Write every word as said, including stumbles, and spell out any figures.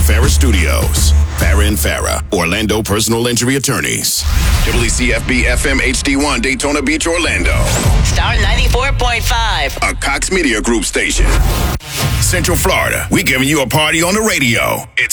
Farah Studios. Farah and Farah, Orlando Personal Injury Attorneys. W C F B F M H D one, Daytona Beach, Orlando. Star ninety-four point five. A Cox Media Group station. Central Florida, we giving you a party on the radio. It's